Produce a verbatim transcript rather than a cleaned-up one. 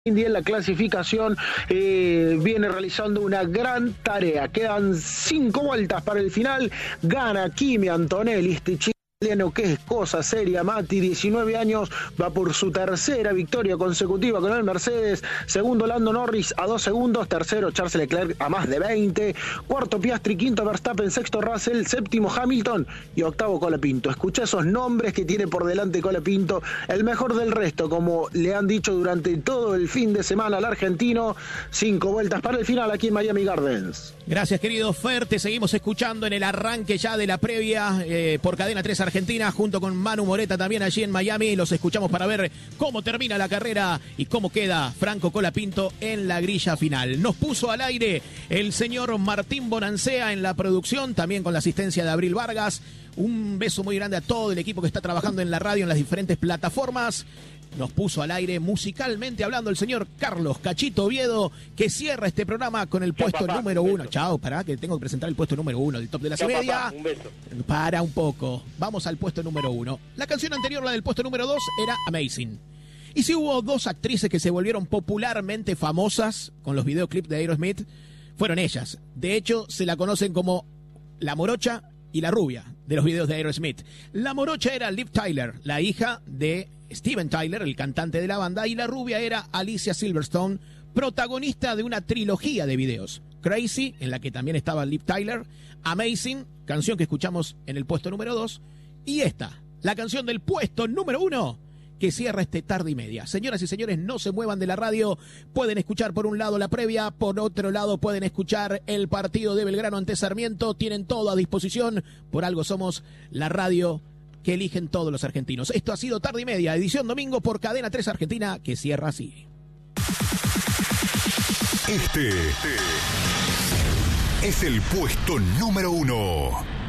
India en la clasificación eh, viene realizando una gran tarea. Quedan cinco vueltas para el final. Gana Kimi Antonelli, este chileno que es cosa seria. Mati, diecinueve años, va por su tercera victoria consecutiva con el Mercedes. Segundo, Lando Norris a dos segundos. Tercero, Charles Leclerc a más de veinte. Cuarto, Piastri. Quinto, Verstappen. Sexto, Russell. Séptimo, Hamilton. Y octavo, Colapinto. Escucha esos nombres que tiene por delante Colapinto. El mejor del resto, como le han dicho durante todo el fin de semana al argentino. Cinco vueltas para el final aquí en Miami Gardens. Gracias, querido Fer. Te seguimos escuchando en el arranque ya de la previa eh, por Cadena tres Argentina, junto con Manu Moreta también allí en Miami. Los escuchamos para ver cómo termina la carrera y cómo queda Franco Colapinto en la grilla final. Nos puso al aire el señor Martín Bonancea en la producción, también con la asistencia de Abril Vargas. Un beso muy grande a todo el equipo que está trabajando en la radio en las diferentes plataformas. Nos puso al aire musicalmente hablando el señor Carlos Cachito Oviedo, que cierra este programa con el puesto papá, número un uno. Chao, pará, que tengo que presentar el puesto número uno del top de la Chao, media. papá, un beso. Para un poco. Vamos al puesto número uno. La canción anterior, la del puesto número dos, era Amazing. Y si hubo dos actrices que se volvieron popularmente famosas con los videoclips de Aerosmith, fueron ellas. De hecho, se la conocen como la morocha y la rubia de los videos de Aerosmith. La morocha era Liv Tyler, la hija de Steven Tyler, el cantante de la banda, y la rubia era Alicia Silverstone, protagonista de una trilogía de videos. Crazy, en la que también estaba Liv Tyler, Amazing, canción que escuchamos en el puesto número dos, y esta, la canción del puesto número uno, que cierra este tarde y media. Señoras y señores, no se muevan de la radio. Pueden escuchar por un lado la previa, por otro lado pueden escuchar el partido de Belgrano ante Sarmiento. Tienen todo a disposición. Por algo somos la radio que eligen todos los argentinos. Esto ha sido Tarde y Media, edición domingo por Cadena tres Argentina, que cierra así. Este es el puesto número uno.